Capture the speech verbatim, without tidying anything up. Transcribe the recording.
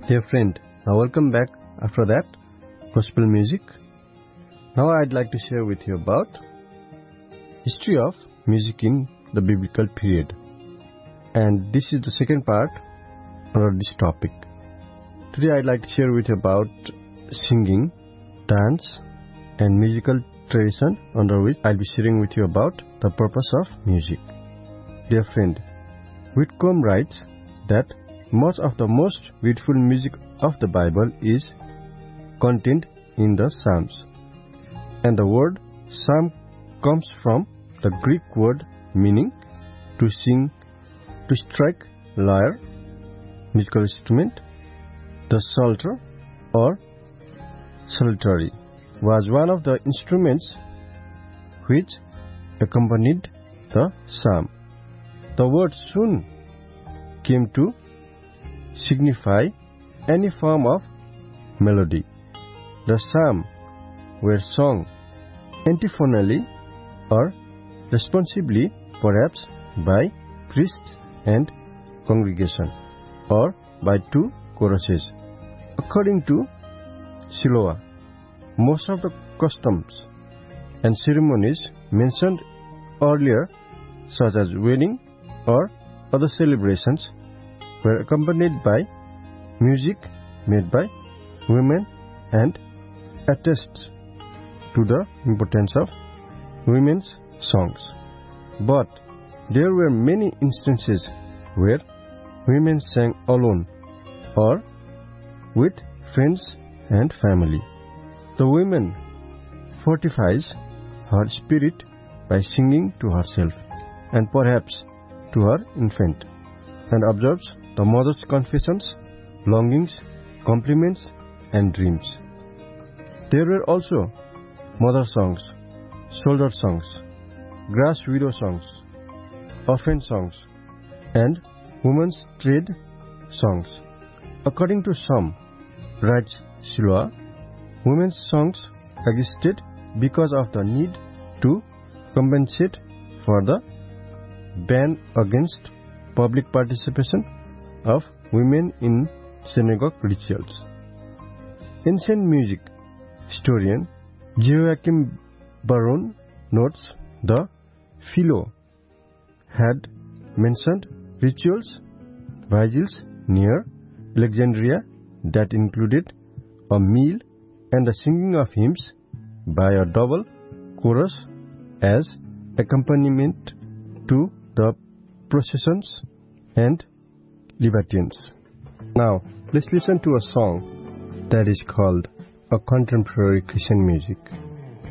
Dear friend, now welcome back after that gospel music. Now I'd like to share with you about history of music in the biblical period. And this is the second part under this topic. Today I'd like to share with you about singing, dance and musical tradition, under which I'll be sharing with you about the purpose of music. Dear friend, Whitcomb writes that much of the most beautiful music of the Bible is contained in the Psalms. And the word psalm comes from the Greek word meaning to sing, to strike lyre, musical instrument. The psalter or psaltery was one of the instruments which accompanied the psalm. The word soon came to signify any form of melody. The psalms were sung antiphonally or responsively, perhaps by priests and congregation, or by two choruses. According to Siloa, most of the customs and ceremonies mentioned earlier, such as wedding or other celebrations, were accompanied by music made by women and attests to the importance of women's songs. But there were many instances where women sang alone or with friends and family. The woman fortifies her spirit by singing to herself and perhaps to her infant, and observes the mother's confessions, longings, compliments, and dreams. There were also mother songs, soldier songs, grass widow songs, orphan songs, and women's trade songs. According to some, writes Siloa, women's songs existed because of the need to compensate for the ban against public participation of women in synagogue rituals. Ancient music historian Joachim Baron notes the Philo had mentioned rituals, vigils near Alexandria that included a meal and the singing of hymns by a double chorus as accompaniment to the processions and liberations. Now, let's listen to a song that is called a contemporary Christian music.